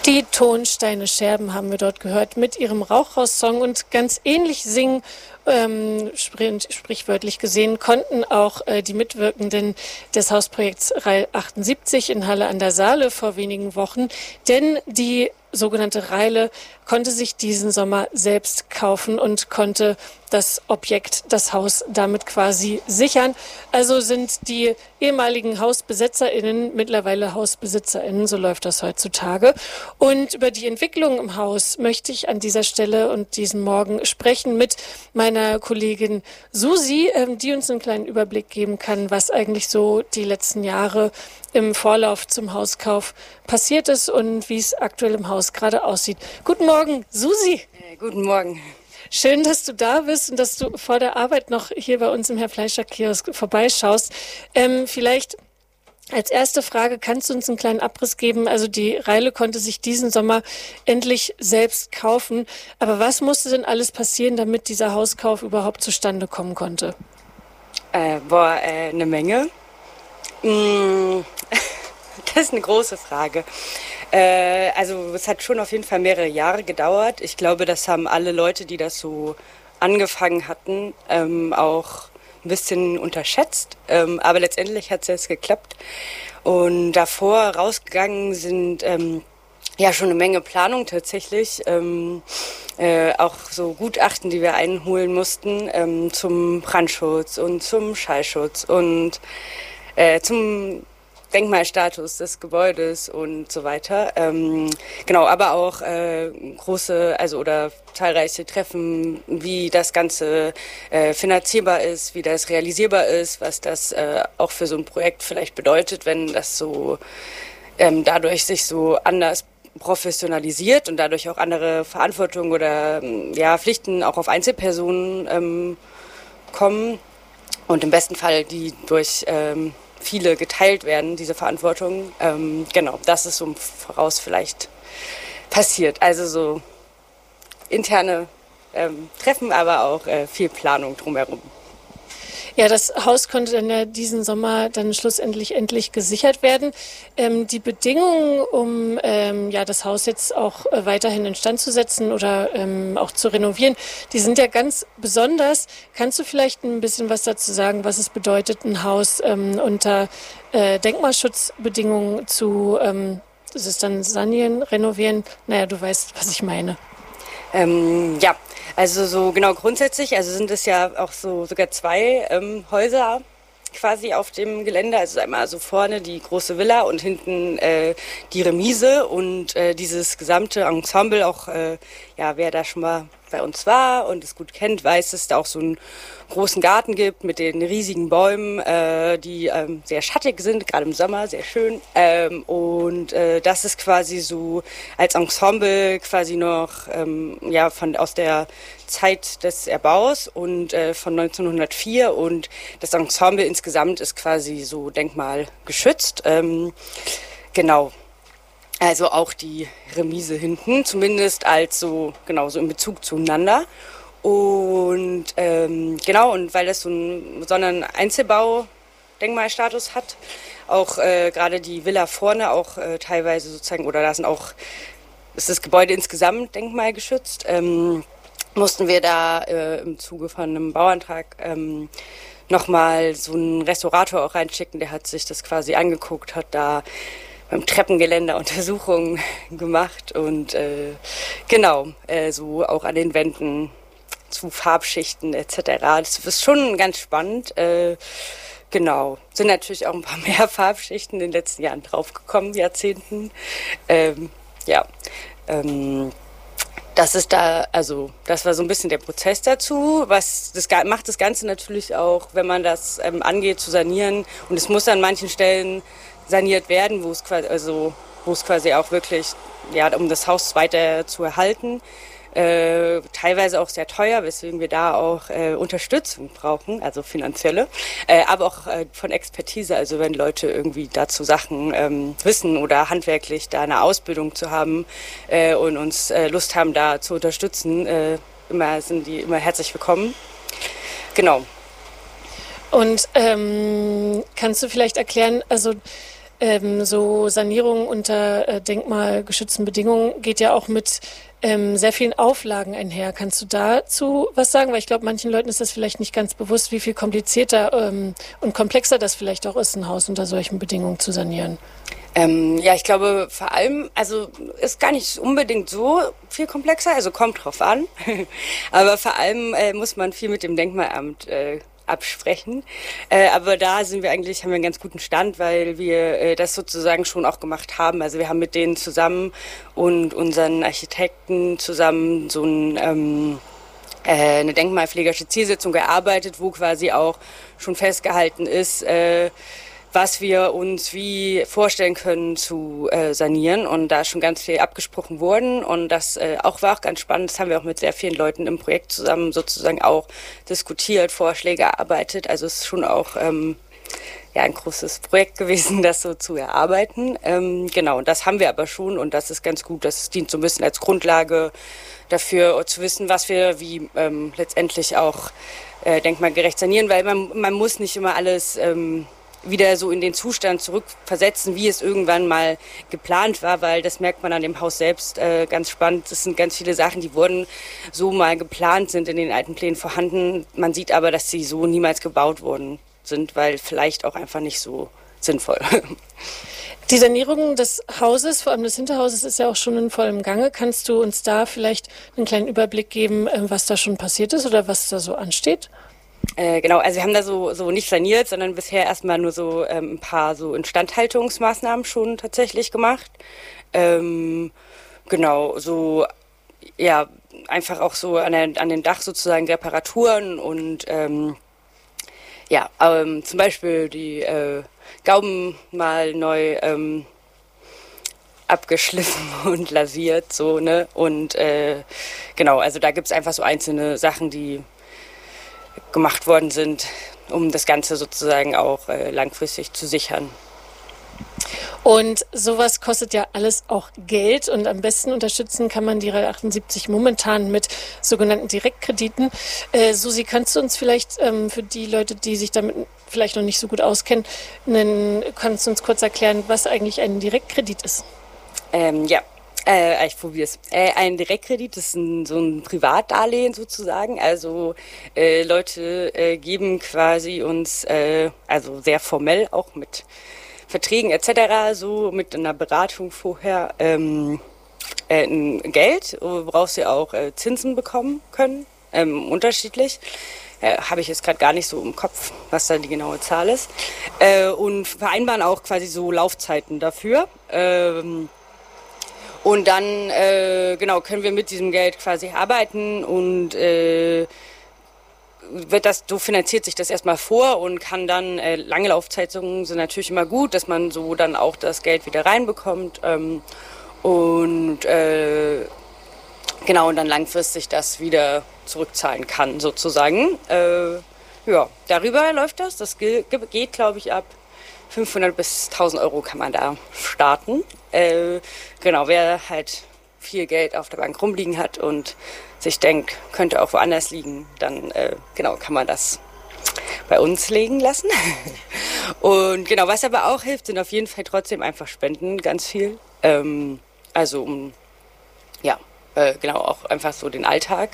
Die Tonsteine Scherben haben wir dort gehört mit ihrem Rauchraus-Song und ganz ähnlich singen, sprichwörtlich gesehen, konnten auch die Mitwirkenden des Hausprojekts Reil 78 in Halle an der Saale vor wenigen Wochen, denn die sogenannte Reile konnte sich diesen Sommer selbst kaufen und konnte das Objekt, das Haus damit quasi sichern. Also sind die ehemaligen HausbesetzerInnen mittlerweile HausbesitzerInnen, so läuft das heutzutage. Und über die Entwicklung im Haus möchte ich an dieser Stelle und diesen Morgen sprechen mit meiner Kollegin Susi, die uns einen kleinen Überblick geben kann, was eigentlich so die letzten Jahre im Vorlauf zum Hauskauf passiert ist und wie es aktuell im Haus gerade aussieht. Guten Morgen, Susi. Guten Morgen. Schön, dass du da bist und dass du vor der Arbeit noch hier bei uns im Herr Fleischer Kiosk vorbeischaust. Vielleicht als erste Frage, kannst du uns einen kleinen Abriss geben? Also die Reile konnte sich diesen Sommer endlich selbst kaufen. Aber was musste denn alles passieren, damit dieser Hauskauf überhaupt zustande kommen konnte? Eine Menge. Das ist eine große Frage. Also es hat schon auf jeden Fall mehrere Jahre gedauert. Ich glaube, das haben alle Leute, die das so angefangen hatten, auch ein bisschen unterschätzt. Aber letztendlich hat es jetzt geklappt. Und davor rausgegangen sind ja schon eine Menge Planung tatsächlich. Auch so Gutachten, die wir einholen mussten zum Brandschutz und zum Schallschutz und zum Denkmalstatus des Gebäudes und so weiter. Genau, aber auch große, oder zahlreiche Treffen, wie das Ganze finanzierbar ist, wie das realisierbar ist, was das auch für so ein Projekt vielleicht bedeutet, wenn das so dadurch sich so anders professionalisiert und dadurch auch andere Verantwortung oder Pflichten auch auf Einzelpersonen kommen und im besten Fall die durch viele geteilt werden, diese Verantwortung. Genau, das ist so voraus vielleicht passiert. Also so interne Treffen, aber auch viel Planung drumherum. Ja, das Haus konnte dann ja diesen Sommer dann schlussendlich endlich gesichert werden. Die Bedingungen, um das Haus jetzt auch weiterhin instand zu setzen oder auch zu renovieren, die sind ja ganz besonders. Kannst du vielleicht ein bisschen was dazu sagen, was es bedeutet, ein Haus unter Denkmalschutzbedingungen zu, ist es dann sanieren, renovieren? Naja, du weißt, was ich meine. Ja, also so genau grundsätzlich, also sind es ja auch so sogar zwei Häuser quasi auf dem Gelände, also einmal so vorne die große Villa und hinten die Remise und dieses gesamte Ensemble, auch wer da schon mal bei uns war und es gut kennt, weiß, dass es da auch so einen großen Garten gibt mit den riesigen Bäumen, die sehr schattig sind, gerade im Sommer, sehr schön. Das ist quasi so als Ensemble quasi noch aus der Zeit des Erbaus und von 1904 und das Ensemble insgesamt ist quasi so denkmalgeschützt. Genau. Also auch die Remise hinten, zumindest als so in Bezug zueinander. Und und weil das so einen Einzelbau-Denkmalstatus hat, auch gerade die Villa vorne auch teilweise sozusagen, oder da ist das Gebäude insgesamt denkmalgeschützt, mussten wir da im Zuge von einem Bauantrag nochmal so einen Restaurator auch reinschicken, der hat sich das quasi angeguckt, hat da beim Treppengeländer Untersuchungen gemacht und so auch an den Wänden zu Farbschichten etc. Das ist schon ganz spannend. Sind natürlich auch ein paar mehr Farbschichten in den letzten Jahren draufgekommen, Jahrzehnten. Das ist das war so ein bisschen der Prozess dazu. Macht das Ganze natürlich auch, wenn man das angeht, zu sanieren. Und es muss an manchen Stellen saniert werden, wo es quasi auch wirklich, um das Haus weiter zu erhalten, teilweise auch sehr teuer, weswegen wir da auch Unterstützung brauchen, also finanzielle, aber auch von Expertise, also wenn Leute irgendwie dazu Sachen wissen oder handwerklich da eine Ausbildung zu haben und uns Lust haben, da zu unterstützen, sind die immer herzlich willkommen. Genau. Und kannst du vielleicht erklären, also so Sanierung unter denkmalgeschützten Bedingungen geht ja auch mit sehr vielen Auflagen einher. Kannst du dazu was sagen? Weil ich glaube, manchen Leuten ist das vielleicht nicht ganz bewusst, wie viel komplizierter und komplexer das vielleicht auch ist, ein Haus unter solchen Bedingungen zu sanieren. Ja, ich glaube vor allem, also ist gar nicht unbedingt so viel komplexer, also kommt drauf an. Aber vor allem muss man viel mit dem Denkmalamt absprechen. Aber da haben wir einen ganz guten Stand, weil wir das sozusagen schon auch gemacht haben. Also wir haben mit denen zusammen und unseren Architekten zusammen so eine denkmalpflegerische Zielsetzung gearbeitet, wo quasi auch schon festgehalten ist, was wir uns wie vorstellen können zu sanieren, und da ist schon ganz viel abgesprochen worden, und das war auch ganz spannend. Das haben wir auch mit sehr vielen Leuten im Projekt zusammen sozusagen auch diskutiert, Vorschläge erarbeitet. Also es ist schon auch ein großes Projekt gewesen, das so zu erarbeiten. Genau, und das haben wir aber schon, und das ist ganz gut. Das dient so ein bisschen als Grundlage dafür, zu wissen, was wir wie letztendlich auch denkmalgerecht sanieren, weil man muss nicht immer alles wieder so in den Zustand zurückversetzen, wie es irgendwann mal geplant war, weil das merkt man an dem Haus selbst ganz spannend. Das sind ganz viele Sachen, die wurden so mal geplant, sind in den alten Plänen vorhanden. Man sieht aber, dass sie so niemals gebaut worden sind, weil vielleicht auch einfach nicht so sinnvoll. Die Sanierung des Hauses, vor allem des Hinterhauses, ist ja auch schon in vollem Gange. Kannst du uns da vielleicht einen kleinen Überblick geben, was da schon passiert ist oder was da so ansteht? Genau, also wir haben da so nicht saniert, sondern bisher erstmal nur so ein paar so Instandhaltungsmaßnahmen schon tatsächlich gemacht. Genau, so ja, einfach auch so an dem Dach sozusagen Reparaturen und zum Beispiel die Gauben mal neu abgeschliffen und lasiert, so, ne? Und genau, also da gibt's einfach so einzelne Sachen, die gemacht worden sind, um das Ganze sozusagen auch langfristig zu sichern. Und sowas kostet ja alles auch Geld, und am besten unterstützen kann man die RAL 78 momentan mit sogenannten Direktkrediten. Susi, kannst du uns vielleicht für die Leute, die sich damit vielleicht noch nicht so gut auskennen, kannst du uns kurz erklären, was eigentlich ein Direktkredit ist? Ja. Ich probiere es. Ein Direktkredit ist so ein Privatdarlehen sozusagen. Also Leute geben quasi uns, also sehr formell auch mit Verträgen etc., so mit einer Beratung vorher ein Geld, woraus sie auch Zinsen bekommen können, unterschiedlich. Habe ich jetzt gerade gar nicht so im Kopf, was da die genaue Zahl ist. Und vereinbaren auch quasi so Laufzeiten dafür. Und dann können wir mit diesem Geld quasi arbeiten, und so finanziert sich das erstmal vor und kann dann, lange Laufzeiten sind natürlich immer gut, dass man so dann auch das Geld wieder reinbekommt und dann langfristig das wieder zurückzahlen kann sozusagen. Darüber läuft das. Das geht, glaube ich, ab 500 bis 1000 Euro kann man da starten. Wer halt viel Geld auf der Bank rumliegen hat und sich denkt, könnte auch woanders liegen, dann kann man das bei uns legen lassen. Und was aber auch hilft, sind auf jeden Fall trotzdem einfach Spenden, ganz viel. Auch einfach so den Alltag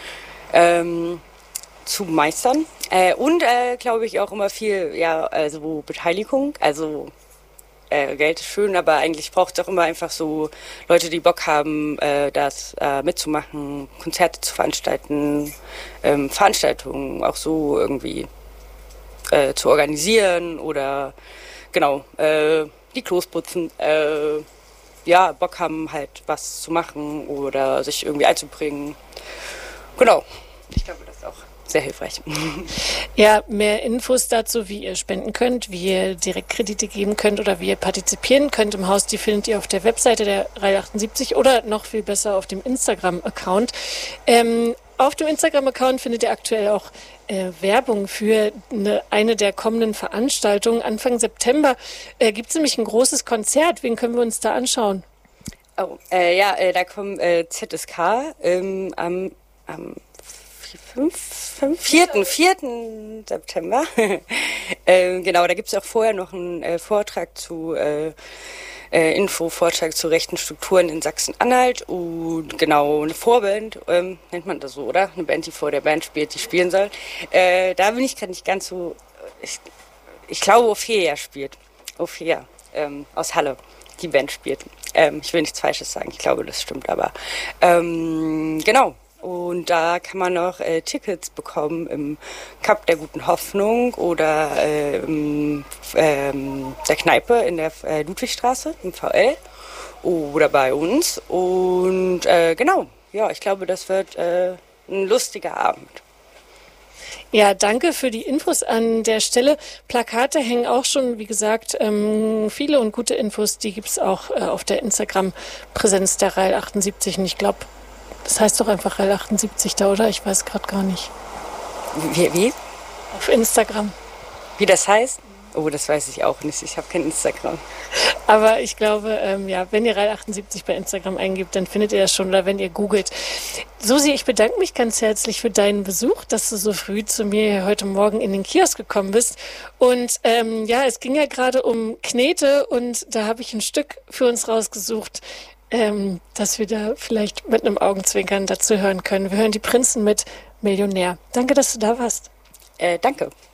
zu meistern. Glaube ich, auch immer viel, Beteiligung. Also Geld ist schön, aber eigentlich braucht es auch immer einfach so Leute, die Bock haben, das mitzumachen, Konzerte zu veranstalten, Veranstaltungen auch so irgendwie zu organisieren oder die Klos putzen. Bock haben halt was zu machen oder sich irgendwie einzubringen. Genau. Ich glaube, das ist auch sehr hilfreich. Ja, mehr Infos dazu, wie ihr spenden könnt, wie ihr Direktkredite geben könnt oder wie ihr partizipieren könnt im Haus, die findet ihr auf der Webseite der RAL 78 oder noch viel besser auf dem Instagram-Account. Auf dem Instagram-Account findet ihr aktuell auch Werbung für eine der kommenden Veranstaltungen. Anfang September gibt es nämlich ein großes Konzert. Wen können wir uns da anschauen? Da kommen ZSK am 4. September. Genau, da gibt es auch vorher noch einen Vortrag zu Vortrag zu rechten Strukturen in Sachsen-Anhalt und genau, eine Vorband, nennt man das so, oder? Eine Band, die vor der Band spielt, die spielen soll. Da bin ich gerade nicht ganz so, ich glaube, Ophelia spielt. Ophelia, aus Halle, die Band spielt. Ich will nichts Falsches sagen, ich glaube, das stimmt aber. Genau. Und da kann man noch Tickets bekommen im Cup der Guten Hoffnung oder der Kneipe in der Ludwigstraße im VL oder bei uns. Und genau, ja, ich glaube, das wird ein lustiger Abend. Ja, danke für die Infos an der Stelle. Plakate hängen auch schon, wie gesagt, viele und gute Infos, die gibt es auch auf der Instagram-Präsenz der RAIL 78. Und ich glaube, das heißt doch einfach RAIL 78 da, oder? Ich weiß gerade gar nicht. Wie? Auf Instagram. Wie das heißt? Oh, das weiß ich auch nicht. Ich habe kein Instagram. Aber ich glaube, ja, wenn ihr RAIL 78 bei Instagram eingibt, dann findet ihr das schon, oder wenn ihr googelt. Susi, ich bedanke mich ganz herzlich für deinen Besuch, dass du so früh zu mir heute Morgen in den Kiosk gekommen bist. Und ja, es ging ja gerade um Knete und da habe ich ein Stück für uns rausgesucht, dass wir da vielleicht mit einem Augenzwinkern dazu hören können. Wir hören die Prinzen mit Millionär. Danke, dass du da warst. Danke.